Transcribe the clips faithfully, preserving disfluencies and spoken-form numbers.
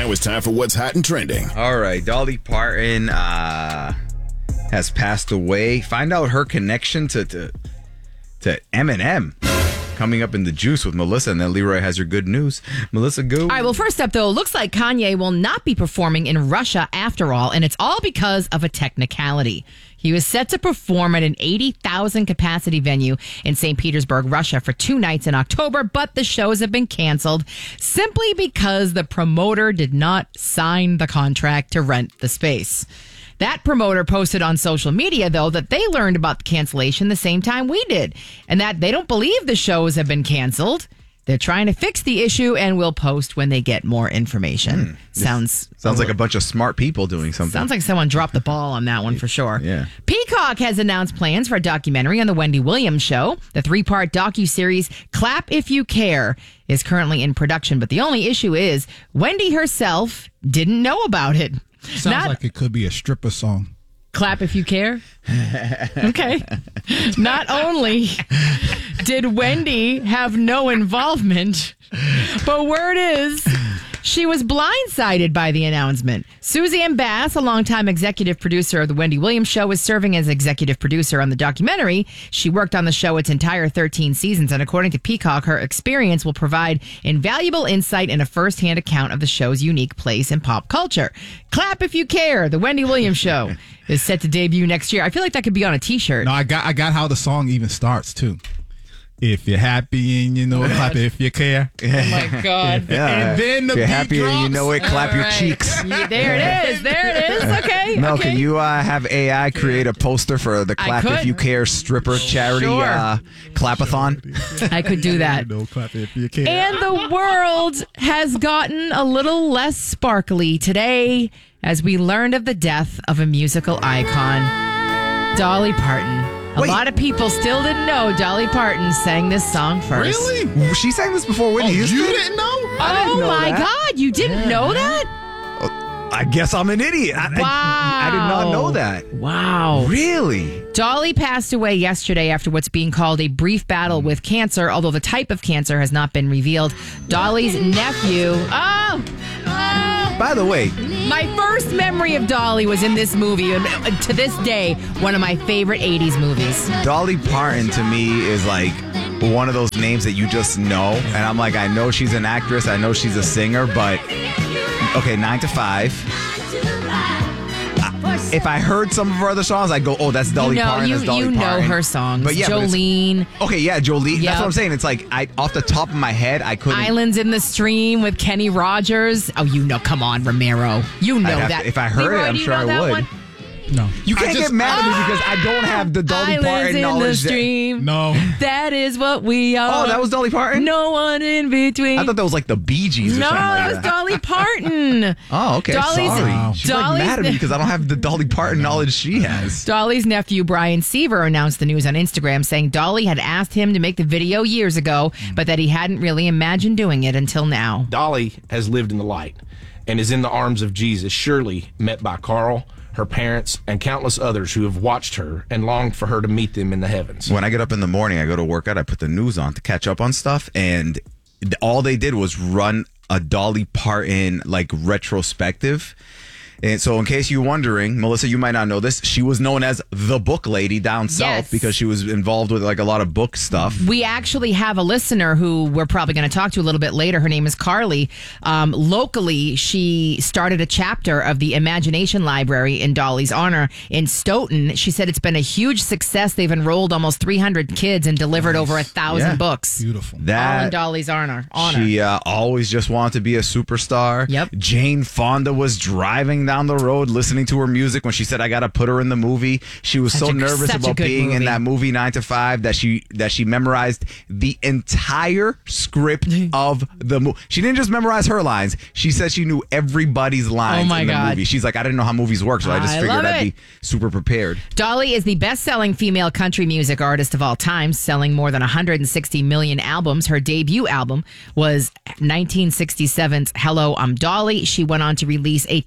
Now it's time for what's hot and trending. All right, Dolly Parton uh, has passed away. Find out her connection to to, to Eminem. Coming up in the juice with Melissa, and then Leroy has your good news. Melissa, go. All right, well, first up, though, it looks like Kanye will not be performing in Russia after all, and it's all because of a technicality. He was set to perform at an eighty thousand capacity venue in Saint Petersburg, Russia for two nights in October, but the shows have been canceled simply because the promoter did not sign the contract to rent the space. That promoter posted on social media, though, that they learned about the cancellation the same time we did, and that they don't believe the shows have been canceled. They're trying to fix the issue and will post when they get more information. Mm, sounds sounds like a bunch of smart people doing something. Sounds like someone dropped the ball on that one for sure. Yeah. Peacock has announced plans for a documentary on the Wendy Williams Show. The three-part docuseries Clap If You Care is currently in production, but the only issue is Wendy herself didn't know about it. Sounds Not, like it could be a stripper song. Clap if you care. Okay. Not only did Wendy have no involvement, but word is she was blindsided by the announcement. Susie M. Bass, a longtime executive producer of The Wendy Williams Show, is serving as executive producer on the documentary. She worked on the show its entire thirteen seasons, and according to Peacock, her experience will provide invaluable insight and a first-hand account of the show's unique place in pop culture. Clap if you care. The Wendy Williams Show is set to debut next year. I feel like that could be on a T-shirt. No, I got I got how the song even starts too. If you're happy and you know it, clap if you care. Oh my God. Yeah. And then the if you're beat happy and you drops. know it, clap All your right. cheeks. Yeah, there it is. There it is. Okay. Mel, okay. can you uh, have A I create a poster for the I Clap If could. You Care stripper charity Sure. uh, clapathon? I could do that. You know, clap if you care. And the world has gotten a little less sparkly today as we learned of the death of a musical icon, Dolly Parton. A Wait. lot of people still didn't know Dolly Parton sang this song first. Really? She sang this before Whitney Oh, Houston? you didn't know? I didn't Oh know my that. God, you didn't know that? I guess I'm an idiot. I, Wow. I, I did not know that. Wow. Really? Dolly passed away yesterday after what's being called a brief battle with cancer, although the type of cancer has not been revealed. Dolly's nephew. Oh! Oh! By the way, My first memory of Dolly was in this movie, and to this day, one of my favorite eighties movies. Dolly Parton to me is like one of those names that you just know. And I'm like, I know she's an actress. I know she's a singer, but okay, nine to five. If I heard some of her other songs, I'd go, oh, that's Dolly you know, Parton. you, That's Dolly you know Parton. her songs. But yeah, but it's- Jolene, Okay, yeah, Jolene. Yep. That's what I'm saying. It's like, I off the top of my head, I couldn't. Islands in the Stream with Kenny Rogers. Oh, you know, come on, Romero. You know I'd have that. to- if I heard Leroy, it, I'm do you sure know I that would. one? No. You can't I just- get mad at me because I don't have the Dolly Islands Parton in knowledge. the that- Stream. No. That is what we are. Oh, that was Dolly Parton? No one in between. I thought that was like the Bee Gees or no, something like that was that. Dolly Parton. Oh, okay. Dolly's- Sorry. Wow. She's like Dolly's- mad at me because I don't have the Dolly Parton knowledge she has. Dolly's nephew, Brian Seaver, announced the news on Instagram, saying Dolly had asked him to make the video years ago, but that he hadn't really imagined doing it until now. Dolly has lived in the light and is in the arms of Jesus, surely met by Carl, her parents, and countless others who have watched her and longed for her to meet them in the heavens. When I get up in the morning, I go to work out, I put the news on to catch up on stuff, and all they did was run a Dolly Parton like retrospective. And so in case you're wondering, Melissa, you might not know this, she was known as the book lady down south Yes. because she was involved with like a lot of book stuff. We actually have a listener who we're probably going to talk to a little bit later. Her name is Carly. Um, locally, she started a chapter of the Imagination Library in Dolly's honor in Stoughton. She said it's been a huge success. They've enrolled almost three hundred kids and delivered over a thousand Yeah. books. Beautiful. All in That Dolly's honor. honor. she uh, always just wanted to be a superstar. Yep. Jane Fonda was driving down the road listening to her music when she said, I got to put her in the movie. She was Such so a- nervous such a about good being in movie. that movie nine to five that she that she memorized the entire script of the movie. She didn't just memorize her lines. She said she knew everybody's lines Oh my in the God. movie. She's like, I didn't know how movies work, so I just I figured love I'd it. be super prepared. Dolly is the best-selling female country music artist of all time, selling more than one hundred sixty million albums. Her debut album was nineteen sixty-seven's Hello, I'm Dolly. She went on to release a ton of hit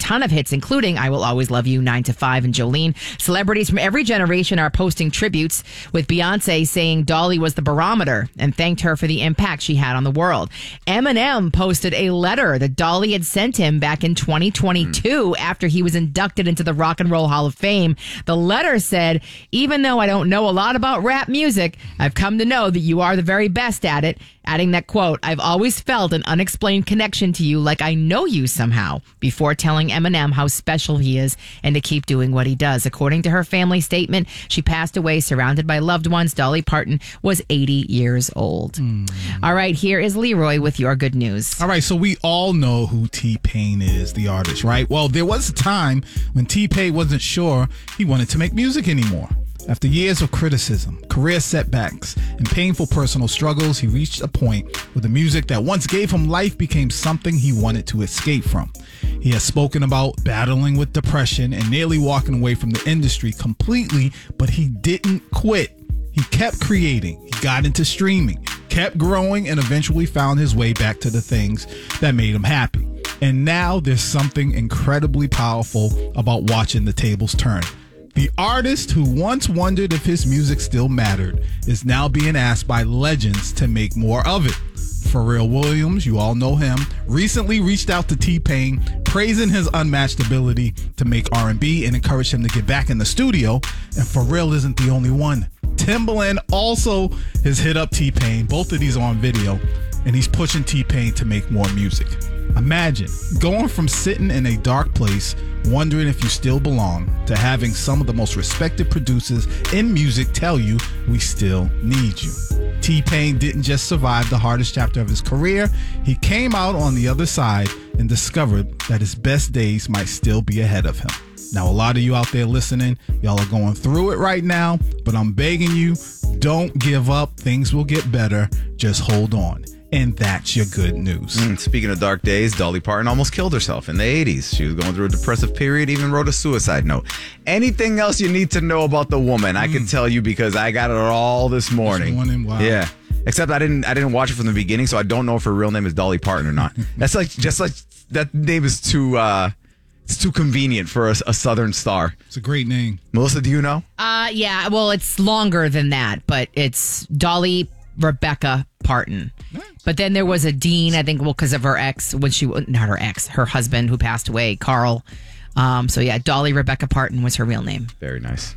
hits, including I Will Always Love You, nine to five, and Jolene. Celebrities from every generation are posting tributes, with Beyonce saying Dolly was the barometer and thanked her for the impact she had on the world. Eminem posted a letter that Dolly had sent him back in twenty twenty-two mm. after he was inducted into the Rock and Roll Hall of Fame. The letter said, even though I don't know a lot about rap music, I've come to know that you are the very best at it. Adding that quote, I've always felt an unexplained connection to you, like I know you somehow, before telling Eminem how special he is and to keep doing what he does. According to her family statement, she passed away surrounded by loved ones. Dolly Parton was eighty years old. Mm. All right, here is Leroy with your good news. All right, so we all know who T-Pain is, the artist, right? Well, there was a time when T-Pain wasn't sure he wanted to make music anymore. After years of criticism, career setbacks, and painful personal struggles, he reached a point where the music that once gave him life became something he wanted to escape from. He has spoken about battling with depression and nearly walking away from the industry completely, but he didn't quit. He kept creating, he got into streaming, kept growing, and eventually found his way back to the things that made him happy. And now there's something incredibly powerful about watching the tables turn. The artist who once wondered if his music still mattered is now being asked by legends to make more of it. Pharrell Williams, you all know him, recently reached out to T-Pain, praising his unmatched ability to make R and B and encouraged him to get back in the studio. And Pharrell isn't the only one. Timbaland also has hit up T-Pain. Both of these are on video, and he's pushing T-Pain to make more music. Imagine going from sitting in a dark place, wondering if you still belong, to having some of the most respected producers in music tell you we still need you. T-Pain didn't just survive the hardest chapter of his career, he came out on the other side and discovered that his best days might still be ahead of him. Now, a lot of you out there listening, y'all are going through it right now, but I'm begging you, don't give up. Things will get better. Just hold on. And that's your good news. Mm, speaking of dark days, Dolly Parton almost killed herself in the eighties. She was going through a depressive period, even wrote a suicide note. Anything else you need to know about the woman, mm. I can tell you because I got it all this morning. This morning, wow. Yeah. Except I didn't I didn't watch it from the beginning, so I don't know if her real name is Dolly Parton or not. That's like just like that name is too uh it's too convenient for a, a Southern star. It's a great name. Melissa, do you know? Uh yeah, well it's longer than that, but it's Dolly Rebecca Parton. But then there was a Dean, I think, well, because of her ex, when she, not her ex, her husband who passed away, Carl. Um, so yeah, Dolly Rebecca Parton was her real name. Very nice.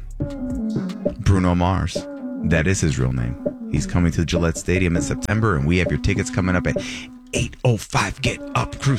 Bruno Mars. That is his real name. He's coming to Gillette Stadium in September, and we have your tickets coming up at eight oh five. Get up, Cruise.